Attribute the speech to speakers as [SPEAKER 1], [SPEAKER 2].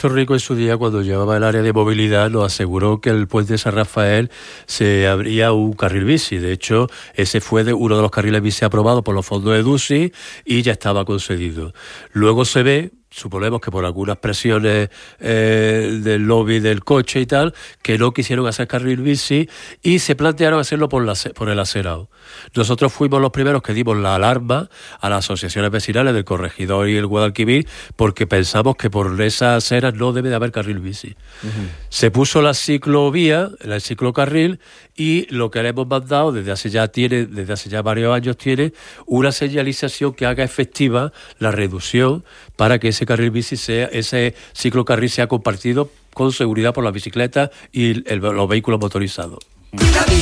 [SPEAKER 1] Puerto Rico en su día, cuando llevaba el área de movilidad, nos aseguró que el puente de San Rafael se abría un carril bici. De hecho, ese fue uno de los carriles bici aprobados por los fondos de DUCI y ya estaba concedido. Luego se ve, suponemos que por algunas presiones del lobby del coche y tal, que no quisieron hacer carril bici y se plantearon hacerlo por el acerado. Nosotros fuimos los primeros que dimos la alarma a las asociaciones vecinales del Corregidor y el Guadalquivir, porque pensamos que por esas aceras no debe de haber carril bici. Uh-huh. Se puso la ciclovía, el ciclocarril, y lo que le hemos mandado desde hace ya varios años tiene una señalización que haga efectiva la reducción para que ese carril bici ese ciclocarril sea compartido con seguridad por las bicicletas y los vehículos motorizados.